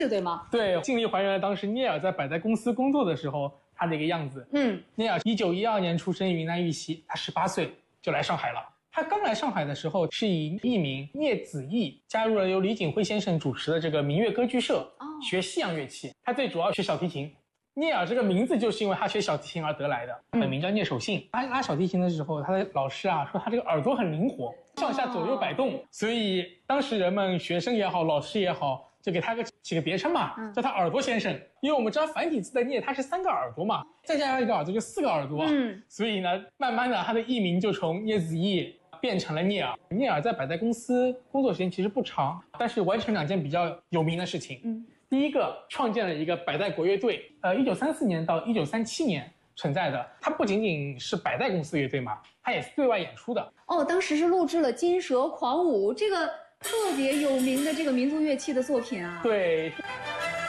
对吗？ 对，尽力还原了当时聂耳在百代公司工作的时候他的一个样子。聂耳1912年出生于云南玉溪，他18岁就来上海了。他刚来上海的时候是以艺名聂子义加入了由李锦辉先生主持的这个民乐歌剧社，学西洋乐器。他最主要学小提琴。聂耳这个名字就是因为他学小提琴而得来的，本名叫聂守信。他拉小提琴的时候，他的老师说他这个耳朵很灵活，上下左右摆动，所以当时人们学生也好，老师也好，就给他起个别称嘛，叫他耳朵先生。因为我们知道繁体字的聂它是3个耳朵嘛，再加上一个耳朵就4个耳朵，所以呢，慢慢的他的艺名就从聂子义变成了聂耳。聂耳在百代公司工作时间其实不长，但是完成2件比较有名的事情。第一个，创建了一个百代国乐队，1934年到1937年存在的。它不仅仅是百代公司乐队嘛，它也是对外演出的。 当时是录制了《金蛇狂舞》这个特别有名的这个民族乐器的作品啊。 对。